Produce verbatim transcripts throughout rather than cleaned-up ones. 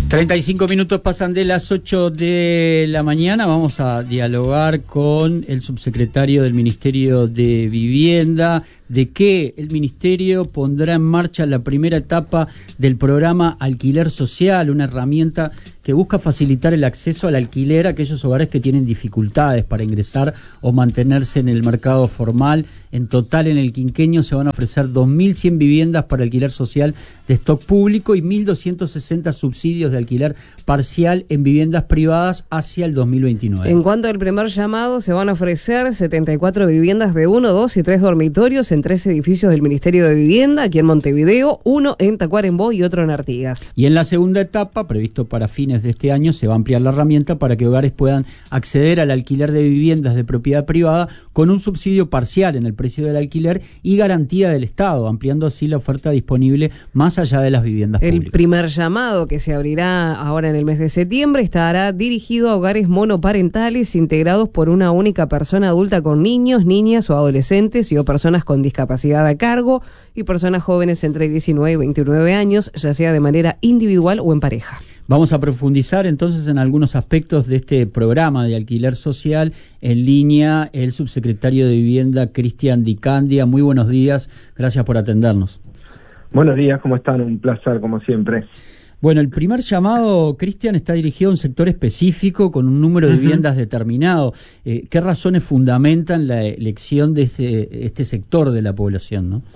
treinta y cinco minutos pasan de las ocho de la mañana. Vamos a dialogar con el subsecretario del Ministerio de Vivienda de que el Ministerio pondrá en marcha la primera etapa del programa Alquiler Social, una herramienta que busca facilitar el acceso al alquiler a aquellos hogares que tienen dificultades para ingresar o mantenerse en el mercado formal. En total, en el quinquenio se van a ofrecer dos mil cien viviendas para alquiler social de stock público y mil doscientos sesenta subsidios de alquiler parcial en viviendas privadas hacia el dos mil veintinueve. En cuanto al primer llamado, se van a ofrecer setenta y cuatro viviendas de uno, dos y tres dormitorios en tres edificios del Ministerio de Vivienda, aquí en Montevideo, uno en Tacuarembó y otro en Artigas. Y en la segunda etapa, previsto para fines de este año, se va a ampliar la herramienta para que hogares puedan acceder al alquiler de viviendas de propiedad privada con un subsidio parcial en el precio del alquiler y garantía del Estado, ampliando así la oferta disponible más allá de las viviendas el públicas. El primer llamado, que se abrirá ahora en el mes de septiembre, estará dirigido a hogares monoparentales integrados por una única persona adulta con niños, niñas o adolescentes y o personas con discapacidad a cargo y personas jóvenes entre diecinueve y veintinueve años, ya sea de manera individual o en pareja. Vamos a profundizar entonces en algunos aspectos de este programa de alquiler social. En línea, el subsecretario de Vivienda, Cristian Di Candia. Muy buenos días, gracias por atendernos. Buenos días, ¿cómo están? Un placer, como siempre. Bueno, el primer llamado, Cristian, está dirigido a un sector específico con un número de uh-huh. viviendas determinado. Eh, ¿Qué razones fundamentan la elección de ese, este sector de la población, no?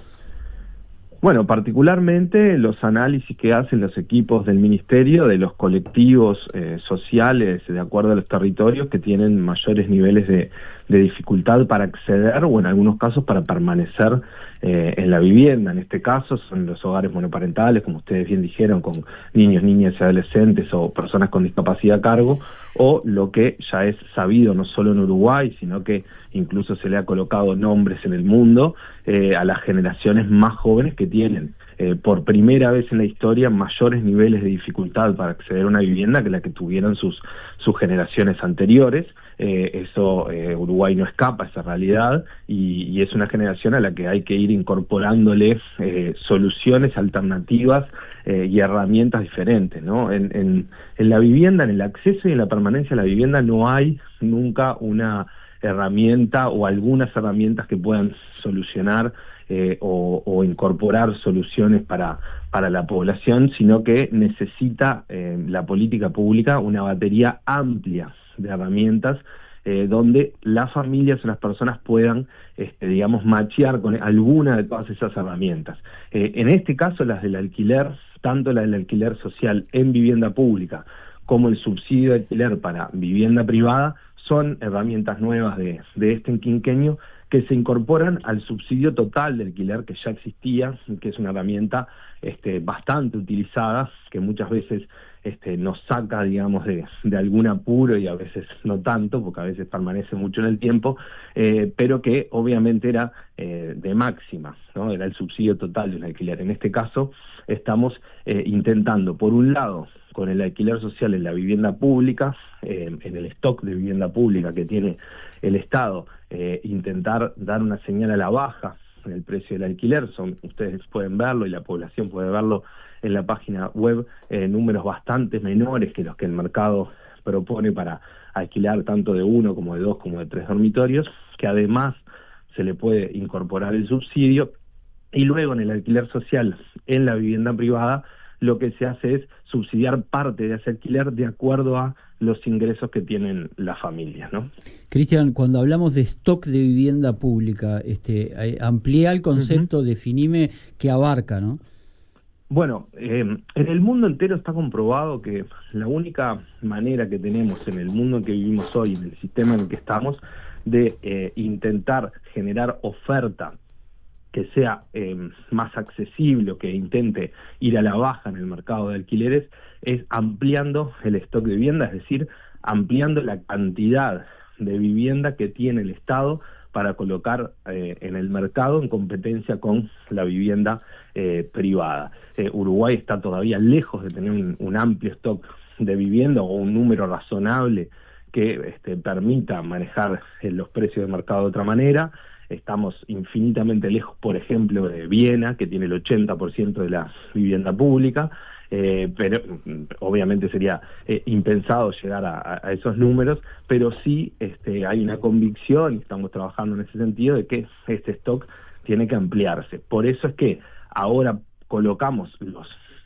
Bueno, particularmente los análisis que hacen los equipos del Ministerio de los colectivos eh, sociales de acuerdo a los territorios que tienen mayores niveles de, de dificultad para acceder o en algunos casos para permanecer eh, en la vivienda. En este caso son los hogares monoparentales, como ustedes bien dijeron, con niños, niñas y adolescentes o personas con discapacidad a cargo, o lo que ya es sabido no solo en Uruguay, sino que incluso se le ha colocado nombres en el mundo eh, a las generaciones más jóvenes que tienen eh, por primera vez en la historia mayores niveles de dificultad para acceder a una vivienda que la que tuvieron sus, sus generaciones anteriores. Eh, eso eh, Uruguay no escapa a esa realidad y, y es una generación a la que hay que ir incorporándole eh, soluciones alternativas eh, y herramientas diferentes, ¿no? En, en, en la vivienda, en el acceso y en la permanencia a la vivienda no hay nunca una herramienta o algunas herramientas que puedan solucionar eh, o, o incorporar soluciones para, para la población, sino que necesita eh, la política pública una batería amplia de herramientas eh, donde las familias o las personas puedan, este, digamos, machear con alguna de todas esas herramientas. Eh, en este caso, las del alquiler, tanto la del alquiler social en vivienda pública como el subsidio de alquiler para vivienda privada, son herramientas nuevas de, de este quinquenio que se incorporan al subsidio total de alquiler que ya existía, que es una herramienta este, bastante utilizada, que muchas veces este, nos saca, digamos, de, de algún apuro y a veces no tanto, porque a veces permanece mucho en el tiempo, eh, pero que obviamente era eh, de máxima, ¿no? Era el subsidio total del alquiler. En este caso estamos eh, intentando, por un lado, con el alquiler social en la vivienda pública, eh, en el stock de vivienda pública que tiene el Estado, eh, intentar dar una señal a la baja en el precio del alquiler. Son, ustedes pueden verlo y la población puede verlo en la página web, eh, números bastante menores que los que el mercado propone para alquilar tanto de uno como de dos como de tres dormitorios, que además se le puede incorporar el subsidio. Y luego en el alquiler social en la vivienda privada, lo que se hace es subsidiar parte de ese alquiler de acuerdo a los ingresos que tienen las familias, ¿no? Cristian, cuando hablamos de stock de vivienda pública, este, amplía el concepto, uh-huh. definime qué abarca, ¿no? Bueno, eh, en el mundo entero está comprobado que la única manera que tenemos en el mundo en que vivimos hoy, en el sistema en el que estamos, de eh, intentar generar oferta que sea eh, más accesible o que intente ir a la baja en el mercado de alquileres, es ampliando el stock de vivienda, es decir, ampliando la cantidad de vivienda que tiene el Estado para colocar eh, en el mercado en competencia con la vivienda eh, privada. Eh, Uruguay está todavía lejos de tener un, un amplio stock de vivienda o un número razonable que este, permita manejar eh, los precios de mercado de otra manera. Estamos infinitamente lejos, por ejemplo, de Viena, que tiene el ochenta por ciento de la vivienda pública, eh, pero obviamente sería eh, impensado llegar a, a esos números, pero sí este, hay una convicción, y estamos trabajando en ese sentido, de que este stock tiene que ampliarse. Por eso es que ahora colocamos los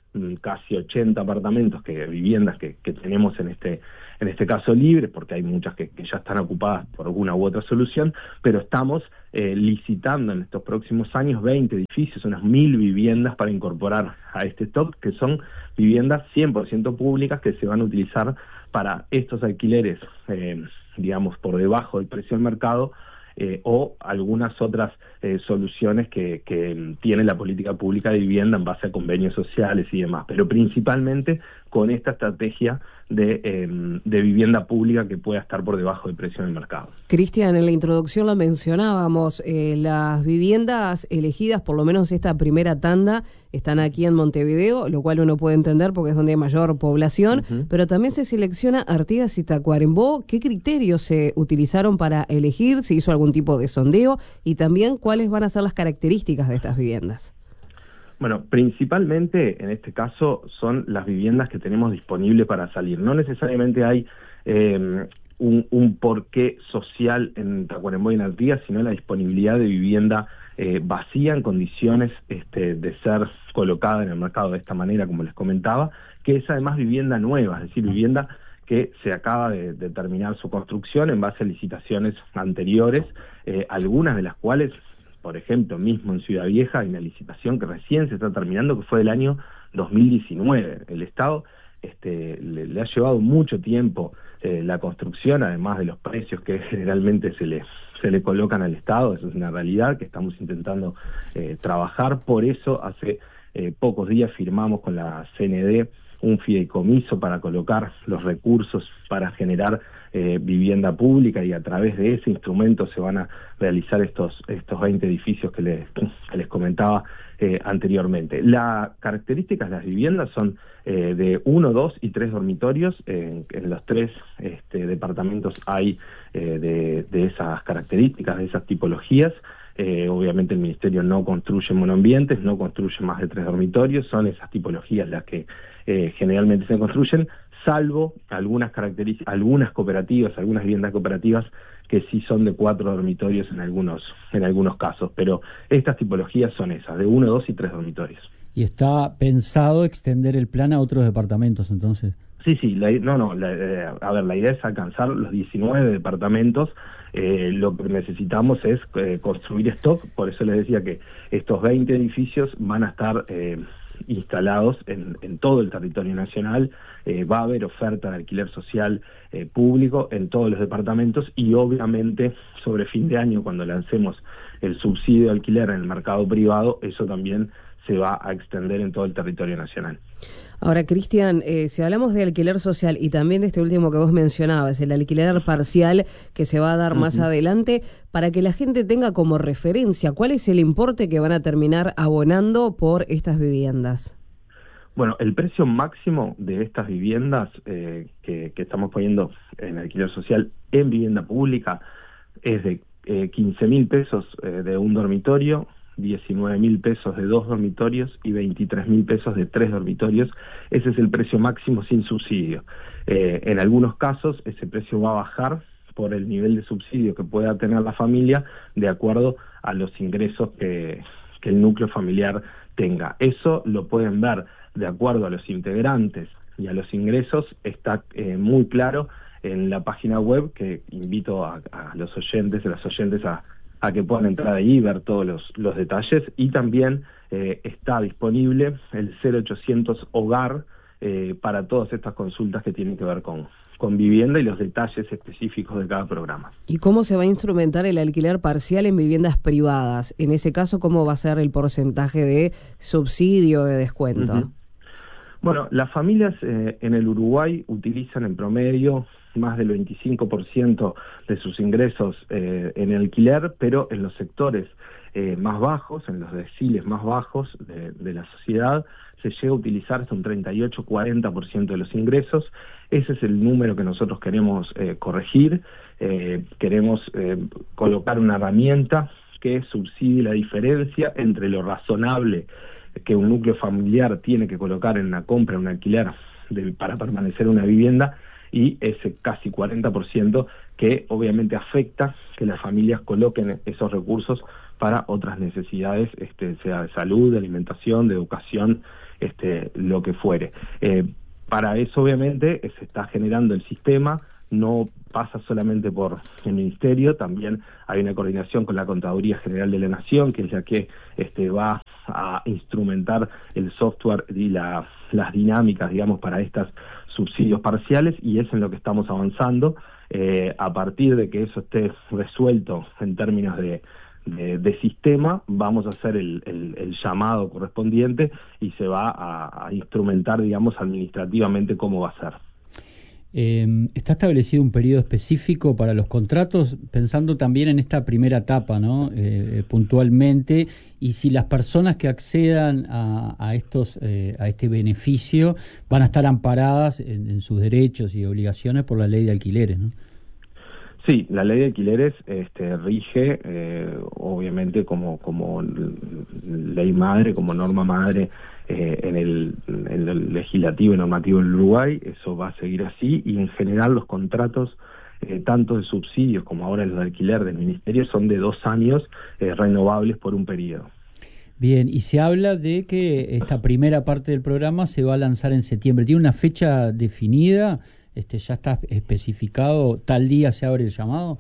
casi ochenta apartamentos, que viviendas que, que tenemos en este en este caso libres, porque hay muchas que, que ya están ocupadas por alguna u otra solución, pero estamos eh, licitando en estos próximos años veinte edificios, unas mil viviendas para incorporar a este stock, que son viviendas cien por ciento públicas que se van a utilizar para estos alquileres, eh, digamos, por debajo del precio del mercado, Eh, o algunas otras eh, soluciones que, que tiene la política pública de vivienda en base a convenios sociales y demás, pero principalmente con esta estrategia de, eh, de vivienda pública que pueda estar por debajo del precio del mercado. Cristian, en la introducción lo mencionábamos, eh, las viviendas elegidas, por lo menos esta primera tanda, están aquí en Montevideo, lo cual uno puede entender porque es donde hay mayor población, uh-huh. Pero también se selecciona Artigas y Tacuarembó. ¿Qué criterios se utilizaron para elegir? ¿Se hizo algún tipo de sondeo? Y también, ¿cuáles van a ser las características de estas viviendas? Bueno, principalmente en este caso son las viviendas que tenemos disponibles para salir. No necesariamente hay eh, un, un porqué social en Tacuarembó y en Artigas, sino la disponibilidad de vivienda eh, vacía en condiciones este, de ser colocada en el mercado de esta manera, como les comentaba, que es además vivienda nueva, es decir, vivienda que se acaba de, de terminar su construcción en base a licitaciones anteriores, eh, algunas de las cuales, por ejemplo, mismo en Ciudad Vieja, hay una licitación que recién se está terminando, que fue del año dos mil diecinueve. El Estado este, le, le ha llevado mucho tiempo eh, la construcción, además de los precios que generalmente se le, se le colocan al Estado. Eso es una realidad que estamos intentando eh, trabajar. Por eso, hace eh, pocos días firmamos con la C N D un fideicomiso para colocar los recursos para generar eh, vivienda pública, y a través de ese instrumento se van a realizar estos estos veinte edificios que les, que les comentaba eh, anteriormente. Las características de las viviendas son eh, de uno, dos y tres dormitorios. En, en los tres este, departamentos hay eh, de, de esas características, de esas tipologías. Eh, obviamente el Ministerio no construye monoambientes, no construye más de tres dormitorios, son esas tipologías las que eh, generalmente se construyen, salvo algunas características, algunas cooperativas, algunas viviendas cooperativas que sí son de cuatro dormitorios en algunos, en algunos casos, pero estas tipologías son esas, de uno, dos y tres dormitorios. ¿Y está pensado extender el plan a otros departamentos entonces? Sí, sí, la, no, no, la, eh, a ver, la idea es alcanzar los diecinueve departamentos. Eh, lo que necesitamos es eh, construir stock, por eso les decía que estos veinte edificios van a estar eh, instalados en, en todo el territorio nacional. Eh, va a haber oferta de alquiler social eh, público en todos los departamentos, y obviamente sobre fin de año, cuando lancemos el subsidio de alquiler en el mercado privado, eso también se va a extender en todo el territorio nacional. Ahora, Cristian, eh, si hablamos de alquiler social y también de este último que vos mencionabas, el alquiler parcial que se va a dar uh-huh. más adelante, para que la gente tenga como referencia, ¿cuál es el importe que van a terminar abonando por estas viviendas? Bueno, el precio máximo de estas viviendas eh, que, que estamos poniendo en alquiler social en vivienda pública es de eh, quince mil pesos eh, de un dormitorio, diecinueve mil pesos de dos dormitorios y veintitrés mil pesos de tres dormitorios. Ese es el precio máximo sin subsidio. Eh, en algunos casos ese precio va a bajar por el nivel de subsidio que pueda tener la familia de acuerdo a los ingresos que, que el núcleo familiar tenga. Eso lo pueden ver de acuerdo a los integrantes y a los ingresos, está eh, muy claro en la página web, que invito a, a los oyentes, a las oyentes a a que puedan entrar ahí y ver todos los, los detalles, y también eh, está disponible el cero ochocientos Hogar eh, para todas estas consultas que tienen que ver con, con vivienda y los detalles específicos de cada programa. ¿Y cómo se va a instrumentar el alquiler parcial en viviendas privadas? En ese caso, ¿cómo va a ser el porcentaje de subsidio, de descuento? Uh-huh. Bueno, las familias eh, en el Uruguay utilizan en promedio más del veinticinco por ciento de sus ingresos eh, en alquiler, pero en los sectores eh, más bajos, en los deciles más bajos de, de la sociedad, se llega a utilizar hasta un treinta y ocho a cuarenta por ciento de los ingresos. Ese es el número que nosotros queremos eh, corregir. Eh, queremos eh, colocar una herramienta que subsidie la diferencia entre lo razonable que un núcleo familiar tiene que colocar en una compra, en un alquiler de, para permanecer en una vivienda, y ese casi cuarenta por ciento que obviamente afecta que las familias coloquen esos recursos para otras necesidades, este, sea de salud, de alimentación, de educación, este, lo que fuere. Eh, para eso obviamente se está generando el sistema, no pasa solamente por el Ministerio, también hay una coordinación con la Contaduría General de la Nación, que es la que este, va a instrumentar el software y la, las dinámicas, digamos, para estos subsidios parciales, y es en lo que estamos avanzando. Eh, a partir de que eso esté resuelto en términos de, de, de sistema, vamos a hacer el, el, el llamado correspondiente y se va a, a instrumentar, digamos, administrativamente cómo va a ser. Eh, ¿Está establecido un periodo específico para los contratos, pensando también en esta primera etapa, ¿no? Eh, puntualmente, y si las personas que accedan a, a estos eh, a este beneficio van a estar amparadas en, en sus derechos y obligaciones por la ley de alquileres, ¿no? Sí, la ley de alquileres este, rige, eh, obviamente, como, como ley madre, como norma madre eh, en, el, en el legislativo y normativo en Uruguay. Eso va a seguir así, y en general los contratos, eh, tanto de subsidios como ahora los de alquiler del Ministerio, son de dos años eh, renovables por un periodo. Bien, y se habla de que esta primera parte del programa se va a lanzar en septiembre. ¿Tiene una fecha definida? Este, ¿ya está especificado, tal día se abre el llamado?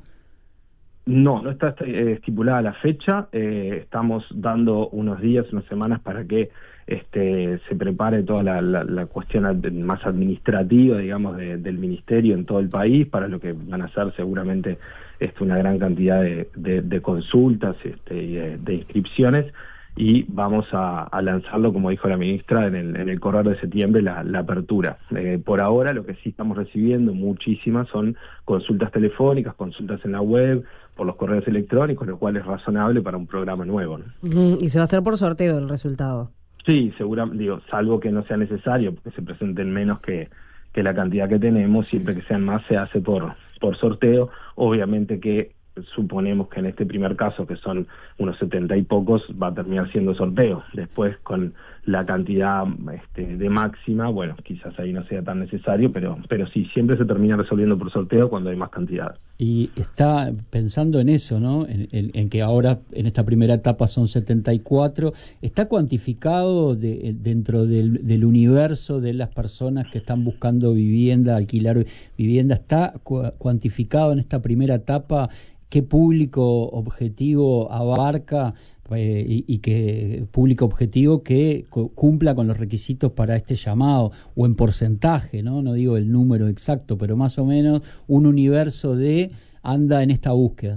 No, no está estipulada la fecha. Eh, estamos dando unos días, unas semanas para que este, se prepare toda la, la, la cuestión ad, más administrativa, digamos, de, del Ministerio en todo el país, para lo que van a ser seguramente este, una gran cantidad de, de, de consultas este, y de, de inscripciones. Y vamos a, a lanzarlo, como dijo la ministra, en el, en el correr de septiembre, la, la apertura. Eh, por ahora, lo que sí estamos recibiendo muchísimas son consultas telefónicas, consultas en la web, por los correos electrónicos, lo cual es razonable para un programa nuevo, ¿no? Uh-huh. ¿Y se va a hacer por sorteo el resultado? Sí, seguramente, digo, salvo que no sea necesario, porque se presenten menos que, que la cantidad que tenemos, siempre que sean más se hace por, por sorteo. Obviamente que suponemos que en este primer caso, que son unos setenta y pocos, va a terminar siendo sorteo. Después, con la cantidad este, de máxima, bueno, quizás ahí no sea tan necesario, pero pero sí, siempre se termina resolviendo por sorteo cuando hay más cantidad. Y está pensando en eso, ¿no? En, en, en que ahora, en esta primera etapa, son setenta y cuatro. ¿Está cuantificado de, dentro del, del universo de las personas que están buscando vivienda, alquilar vivienda? ¿Está cu- cuantificado en esta primera etapa qué público objetivo abarca eh, y, y qué público objetivo que cu- cumpla con los requisitos para este llamado, o en porcentaje, ¿no? No digo el número exacto, pero más o menos un universo de anda en esta búsqueda?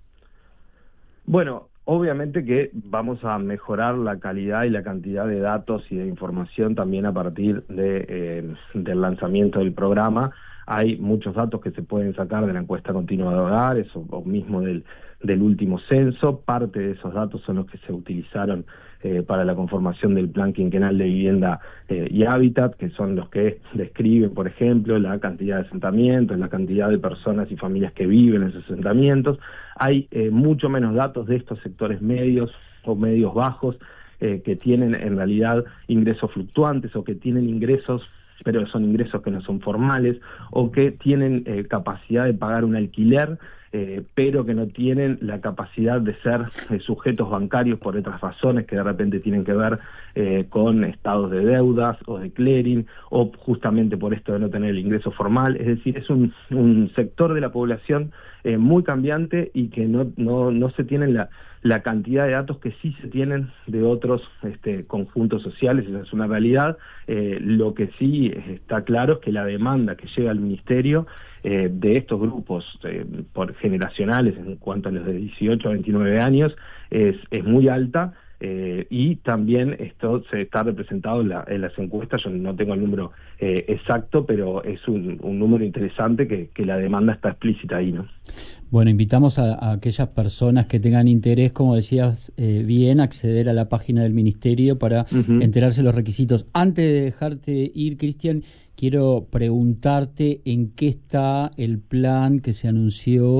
Bueno, obviamente que vamos a mejorar la calidad y la cantidad de datos y de información también a partir de, eh, del lanzamiento del programa. Hay muchos datos que se pueden sacar de la encuesta continua de hogares o, o mismo del, del último censo. Parte de esos datos son los que se utilizaron eh, para la conformación del Plan Quinquenal de Vivienda eh, y Hábitat, que son los que describen, por ejemplo, la cantidad de asentamientos, la cantidad de personas y familias que viven en esos asentamientos. Hay eh, mucho menos datos de estos sectores medios o medios bajos eh, que tienen en realidad ingresos fluctuantes, o que tienen ingresos pero son ingresos que no son formales, o que tienen eh, capacidad de pagar un alquiler, eh, pero que no tienen la capacidad de ser eh, sujetos bancarios por otras razones que de repente tienen que ver eh, con estados de deudas o de clearing, o justamente por esto de no tener el ingreso formal. Es decir, es un, un sector de la población eh, muy cambiante, y que no, no, no se tienen la, la cantidad de datos que sí se tienen de otros este, conjuntos sociales. Esa es una realidad. Eh, lo que sí está claro es que la demanda que llega al Ministerio eh, de estos grupos eh, por generacionales, en cuanto a los de dieciocho a veintinueve años, es, es muy alta. Eh, y también esto se está representado en, la, en las encuestas. Yo no tengo el número eh, exacto, pero es un, un número interesante que, que la demanda está explícita ahí, ¿no? Bueno, invitamos a, a aquellas personas que tengan interés, como decías eh, bien, acceder a la página del Ministerio para uh-huh. enterarse de los requisitos. Antes de dejarte ir, Cristian, quiero preguntarte en qué está el plan que se anunció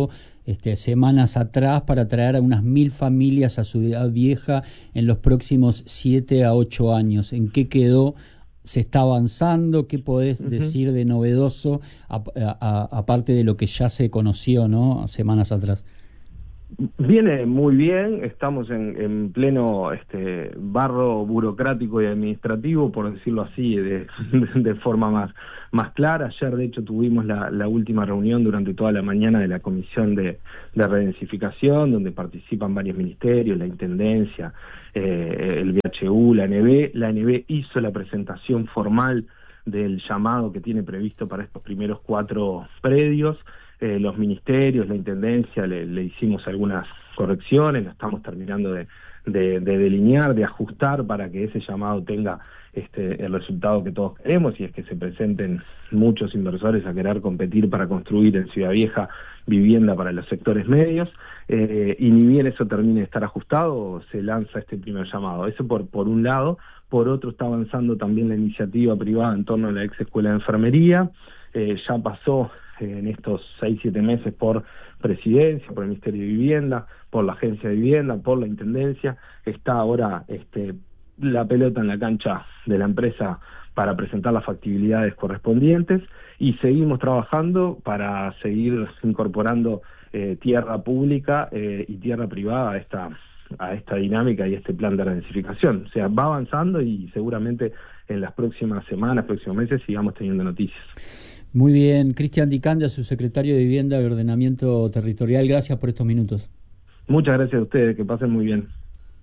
este, semanas atrás para traer a unas mil familias a Ciudad Vieja en los próximos siete a ocho años. ¿En qué quedó? ¿Se está avanzando? ¿Qué podés uh-huh. decir de novedoso, aparte de lo que ya se conoció, ¿no?, semanas atrás? Viene muy bien, estamos en, en pleno este, barro burocrático y administrativo, por decirlo así, de, de, de forma más, más clara. Ayer, de hecho, tuvimos la, la última reunión durante toda la mañana de la Comisión de, de Redensificación, donde participan varios ministerios, la Intendencia, eh, el B H U, la A N B. La A N B hizo la presentación formal del llamado que tiene previsto para estos primeros cuatro predios. Eh, los ministerios, la Intendencia, le, le hicimos algunas correcciones, lo estamos terminando de, de, de delinear, de ajustar para que ese llamado tenga este, el resultado que todos queremos, y es que se presenten muchos inversores a querer competir para construir en Ciudad Vieja vivienda para los sectores medios, eh, y ni bien eso termine de estar ajustado, se lanza este primer llamado. Eso por, por un lado. Por otro, está avanzando también la iniciativa privada en torno a la ex escuela de enfermería. Eh, ya pasó en estos seis, siete meses por Presidencia, por el Ministerio de Vivienda, por la Agencia de Vivienda, por la Intendencia. Está ahora este, la pelota en la cancha de la empresa para presentar las factibilidades correspondientes, y seguimos trabajando para seguir incorporando eh, tierra pública eh, y tierra privada a esta, a esta dinámica y este plan de redensificación. O sea, va avanzando, y seguramente en las próximas semanas, próximos meses, sigamos teniendo noticias. Muy bien, Cristian Di Candia, subsecretario de Vivienda y Ordenamiento Territorial, gracias por estos minutos. Muchas gracias a ustedes, que pasen muy bien.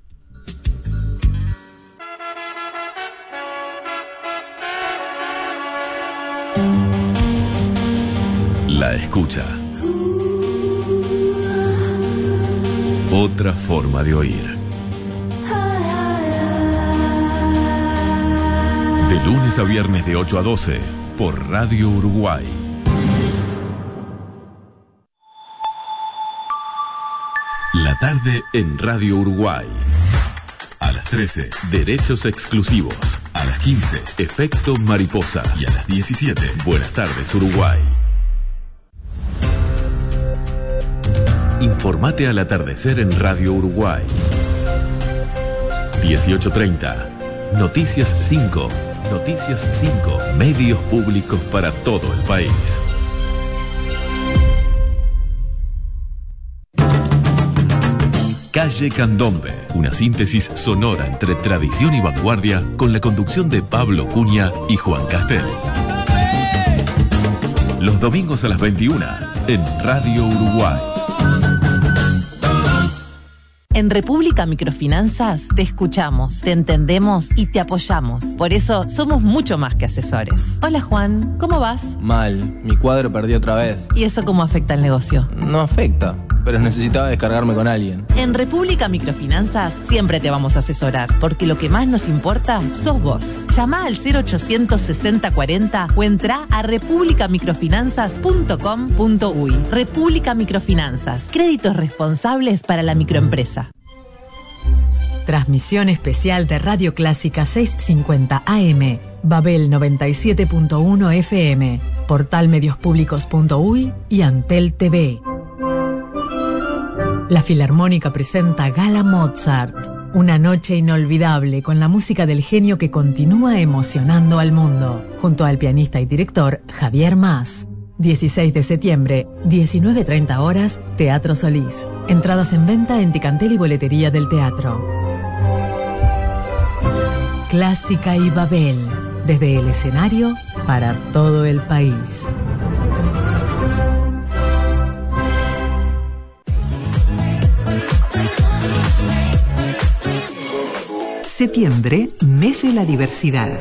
La escucha. Otra forma de oír. De lunes a viernes de ocho a doce. Por Radio Uruguay. La tarde en Radio Uruguay. A las trece, Derechos Exclusivos. A las quince, Efecto Mariposa. Y a las diecisiete, Buenas tardes Uruguay. Informate al atardecer en Radio Uruguay. dieciocho treinta, Noticias cinco. Noticias cinco, medios públicos para todo el país. Calle Candombe, una síntesis sonora entre tradición y vanguardia, con la conducción de Pablo Cunha y Juan Castel. Los domingos a las veintiuna, en Radio Uruguay. En República Microfinanzas te escuchamos, te entendemos y te apoyamos. Por eso somos mucho más que asesores. Hola Juan, ¿cómo vas? Mal, mi cuadro perdió otra vez. ¿Y eso cómo afecta al negocio? No afecta, pero necesitaba descargarme con alguien. En República Microfinanzas siempre te vamos a asesorar, porque lo que más nos importa sos vos. Llama al cero ochocientos sesenta cuarenta o entra a república microfinanzas punto com punto uy. República Microfinanzas, créditos responsables para la microempresa. Transmisión especial de Radio Clásica seiscientos cincuenta A M, Babel noventa y siete punto uno F M, portal medios públicos punto uy y Antel T V. La Filarmónica presenta Gala Mozart, una noche inolvidable con la música del genio que continúa emocionando al mundo, junto al pianista y director Javier Mas. dieciséis de septiembre, diecinueve treinta horas, Teatro Solís. Entradas en venta en Ticantel y boletería del teatro. Clásica y Babel, desde el escenario para todo el país. Septiembre, mes de la diversidad.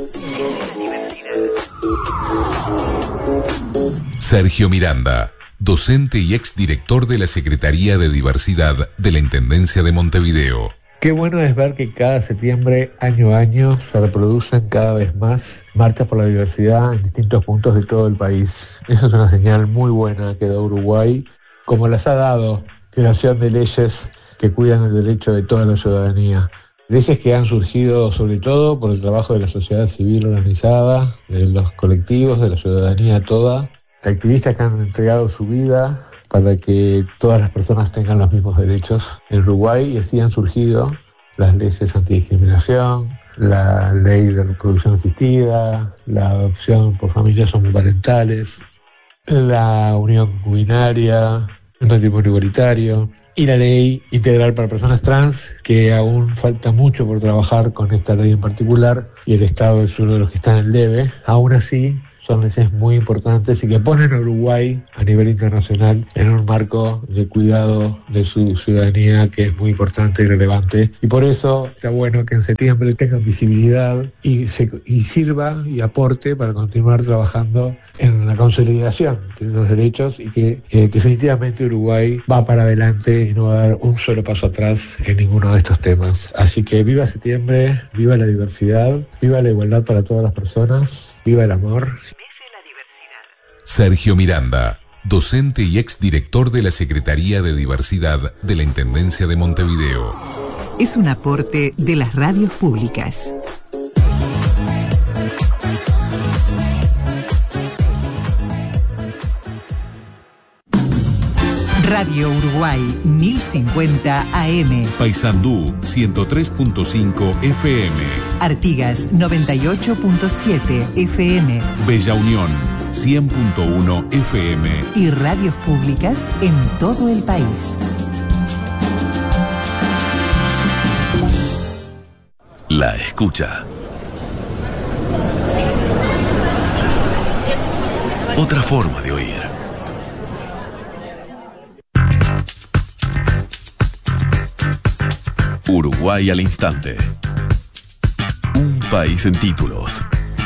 Sergio Miranda, docente y exdirector de la Secretaría de Diversidad de la Intendencia de Montevideo. Qué bueno es ver que cada septiembre, año a año, se reproducen cada vez más marchas por la diversidad en distintos puntos de todo el país. Eso es una señal muy buena que da Uruguay, como las ha dado creación de leyes que cuidan el derecho de toda la ciudadanía. Leyes que han surgido sobre todo por el trabajo de la sociedad civil organizada, de los colectivos, de la ciudadanía toda, de activistas que han entregado su vida para que todas las personas tengan los mismos derechos en Uruguay, y así han surgido las leyes antidiscriminación, la ley de reproducción asistida, la adopción por familias homoparentales, la unión concubinaria, el matrimonio igualitario y la ley integral para personas trans, que aún falta mucho por trabajar con esta ley en particular y el Estado es uno de los que está en el debe. Aún así, son leyes muy importantes y que ponen a Uruguay a nivel internacional en un marco de cuidado de su ciudadanía que es muy importante y relevante. Y por eso está bueno que en septiembre tengan visibilidad y, se, y sirva y aporte para continuar trabajando en la consolidación de los derechos, y que eh, definitivamente Uruguay va para adelante y no va a dar un solo paso atrás en ninguno de estos temas. Así que viva septiembre, viva la diversidad, viva la igualdad para todas las personas, viva el amor. Sergio Miranda, docente y exdirector de la Secretaría de Diversidad de la Intendencia de Montevideo. Es un aporte de las radios públicas. Radio Uruguay mil cincuenta A M. Paysandú ciento tres punto cinco F M. Artigas noventa y ocho punto siete F M. Bella Unión cien punto uno F M. Y radios públicas en todo el país. La escucha. Otra forma de oír. Uruguay al instante. Un país en títulos.